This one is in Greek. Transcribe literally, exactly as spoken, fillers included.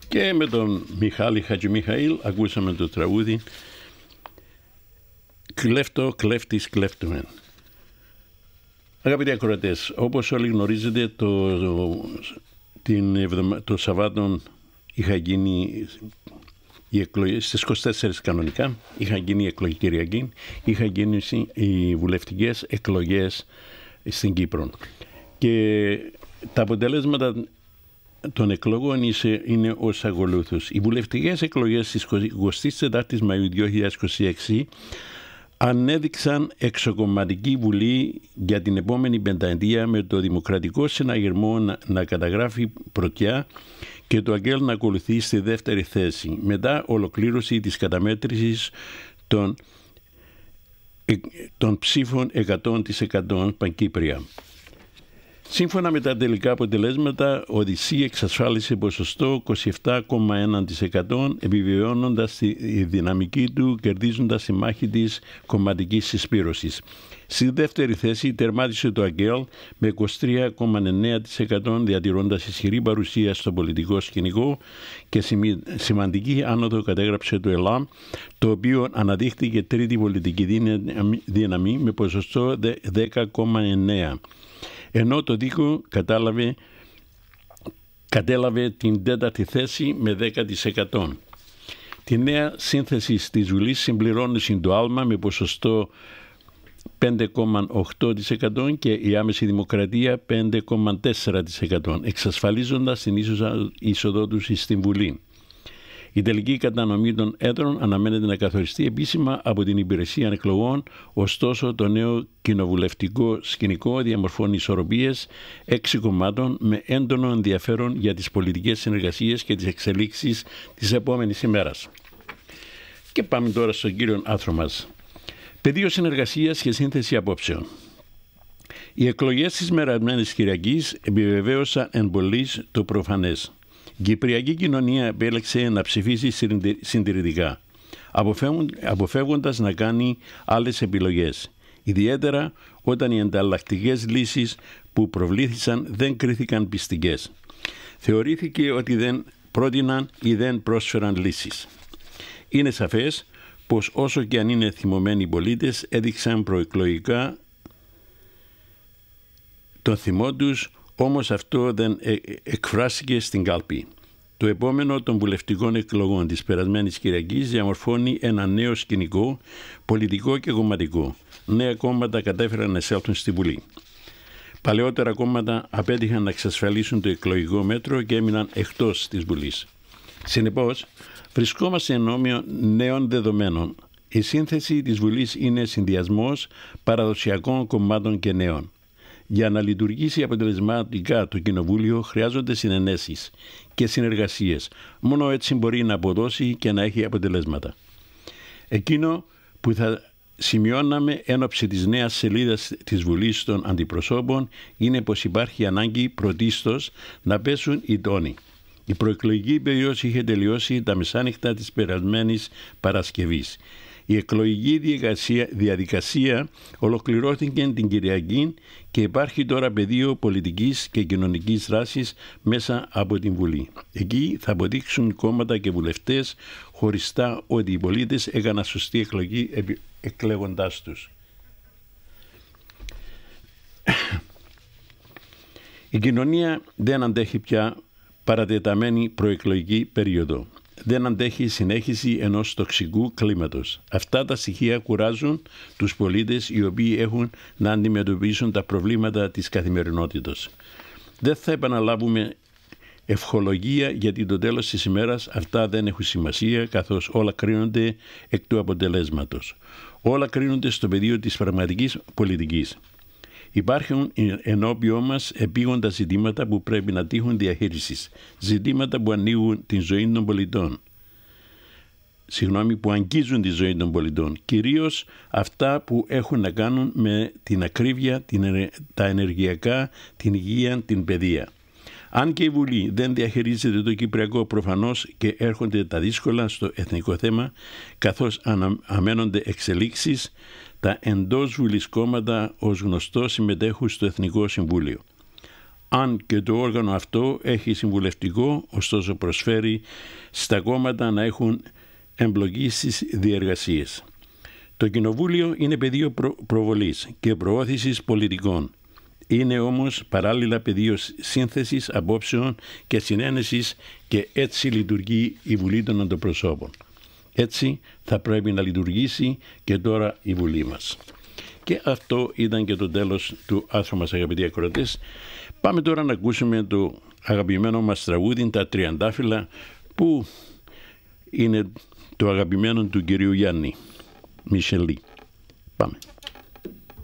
Και με τον Μιχάλη Χατζημιχαήλ ακούσαμε το τραγούδι «Κλέφτο, κλέφτης, κλέφτομεν». Αγαπητοί ακροατές, όπως όλοι γνωρίζετε, το, το, την εβδομα, το Σαββάτο είχα γίνει οι εκλογές, στις είκοσι τέσσερις κανονικά, είχαν γίνει η εκλογή Κυριακή, είχαν γίνει οι βουλευτικές εκλογές στην Κύπρο. Και τα αποτελέσματα των εκλογών είναι ως ακολούθους. Οι βουλευτικές εκλογές της εικοστής τέταρτης Μαΐου δύο χιλιάδες είκοσι έξι ανέδειξαν εξοκομματική βουλή για την επόμενη πενταετία, με το Δημοκρατικό Συναγερμό να, να καταγράφει πρωτιά και το ΑΚΕΛ να ακολουθεί στη δεύτερη θέση, μετά ολοκλήρωση της καταμέτρησης των, των ψήφων εκατό τοις εκατό πανκύπρια. Σύμφωνα με τα τελικά αποτελέσματα, ο ΔΥΣΥ εξασφάλισε ποσοστό είκοσι επτά κόμμα ένα τοις εκατό, επιβεβαιώνοντας τη δυναμική του, κερδίζοντας τη μάχη της κομματικής συσπήρωσης. Στη δεύτερη θέση τερμάτισε το ΑΚΕΛ με είκοσι τρία κόμμα εννέα τοις εκατό, διατηρώντας ισχυρή παρουσία στο πολιτικό σκηνικό, και σημαντική άνοδο κατέγραψε το ΕΛΑΜ, το οποίο αναδείχθηκε τρίτη πολιτική δύναμη με ποσοστό δέκα κόμμα εννέα. Ενώ το ΔΥΚΟ κατάλαβε, κατέλαβε την τέταρτη θέση με δέκα τοις εκατό. Τη νέα σύνθεση της Βουλής συμπληρώνει το άλμα με ποσοστό πέντε κόμμα οκτώ τοις εκατό και η άμεση δημοκρατία πέντε κόμμα τέσσερα τοις εκατό, εξασφαλίζοντας την είσοδό τους στην Βουλή. Η τελική κατανομή των έδρων αναμένεται να καθοριστεί επίσημα από την Υπηρεσία Εκλογών, ωστόσο το νέο κοινοβουλευτικό σκηνικό διαμορφώνει ισορροπίες έξι κομμάτων με έντονο ενδιαφέρον για τις πολιτικές συνεργασίες και τις εξελίξεις της επόμενης ημέρας. Και πάμε τώρα στον κύριο άθρο μας. Πεδίο συνεργασίας και σύνθεση απόψεων. Οι εκλογές της μερασμένης Κυριακής επιβεβαίωσαν εν πολλοίς το προφανές. Η κυπριακή κοινωνία επέλεξε να ψηφίσει συντηρητικά, αποφεύγοντας να κάνει άλλες επιλογές, ιδιαίτερα όταν οι εναλλακτικές λύσεις που προβλήθησαν δεν κρίθηκαν πιστικές. Θεωρήθηκε ότι δεν πρότειναν ή δεν πρόσφεραν λύσεις. Είναι σαφές πως όσο και αν είναι θυμωμένοι οι πολίτες, έδειξαν προεκλογικά τον θυμό τους, όμως αυτό δεν εκφράστηκε στην κάλπη. Το επόμενο των βουλευτικών εκλογών της περασμένης Κυριακής διαμορφώνει ένα νέο σκηνικό, πολιτικό και κομματικό. Νέα κόμματα κατέφεραν να εισέλθουν στη Βουλή. Παλαιότερα κόμματα απέτυχαν να εξασφαλίσουν το εκλογικό μέτρο και έμειναν εκτός της Βουλής. Συνεπώς, βρισκόμαστε ενώπιον νέων δεδομένων. Η σύνθεση της Βουλής είναι συνδυασμός παραδοσιακών κομμάτων και νέων. Για να λειτουργήσει αποτελεσματικά το Κοινοβούλιο χρειάζονται συνενέσεις και συνεργασίες. Μόνο έτσι μπορεί να αποδώσει και να έχει αποτελέσματα. Εκείνο που θα σημειώναμε εν ώψη της νέας σελίδας της Βουλής των Αντιπροσώπων είναι πως υπάρχει ανάγκη πρωτίστως να πέσουν οι τόνοι. Η προεκλογική περίοδος είχε τελειώσει τα μεσάνυχτα της περασμένης Παρασκευής. Η εκλογική διαδικασία, διαδικασία ολοκληρώθηκε την Κυριακή και υπάρχει τώρα πεδίο πολιτικής και κοινωνικής δράσης μέσα από την Βουλή. Εκεί θα αποδείξουν κόμματα και βουλευτές χωριστά ότι οι πολίτες έκαναν σωστή εκλογή εκλέγοντάς τους. Η κοινωνία δεν αντέχει πια παρατεταμένη προεκλογική περίοδο. Δεν αντέχει συνέχιση ενός τοξικού κλίματος. Αυτά τα στοιχεία κουράζουν τους πολίτες οι οποίοι έχουν να αντιμετωπίσουν τα προβλήματα της καθημερινότητας. Δεν θα επαναλάβουμε ευχολογία γιατί το τέλος της ημέρας αυτά δεν έχουν σημασία, καθώς όλα κρίνονται εκ του αποτελέσματος. Όλα κρίνονται στο πεδίο της πραγματικής πολιτικής. Υπάρχουν ενώπιό μας επίγοντα ζητήματα που πρέπει να τύχουν διαχείρισης. Ζητήματα που ανοίγουν την ζωή των πολιτών. Συγγνώμη, που αγγίζουν τη ζωή των πολιτών. Κυρίως αυτά που έχουν να κάνουν με την ακρίβεια, την, τα ενεργειακά, την υγεία, την παιδεία. Αν και η Βουλή δεν διαχειρίζεται το Κυπριακό προφανώς και έρχονται τα δύσκολα στο εθνικό θέμα, καθώς αμένονται εξελίξεις, τα εντός Βουλής κόμματα ως γνωστό συμμετέχουν στο Εθνικό Συμβούλιο. αν και το όργανο αυτό έχει συμβουλευτικό, ωστόσο προσφέρει στα κόμματα να έχουν εμπλοκή στις διεργασίες. Το Κοινοβούλιο είναι πεδίο προ- προβολής και προώθησης πολιτικών. Είναι όμως παράλληλα πεδίο σύνθεσης απόψεων και συνένεσης και έτσι λειτουργεί η Βουλή των Αντιπροσώπων. Έτσι θα πρέπει να λειτουργήσει και τώρα η Βουλή μας. Και αυτό ήταν και το τέλος του άρθρου μας, αγαπητοί ακροατές. Πάμε τώρα να ακούσουμε το αγαπημένο μας τραγούδι, τα Τριαντάφυλλα, που είναι το αγαπημένο του κυρίου Γιάννη Μισελή. Πάμε.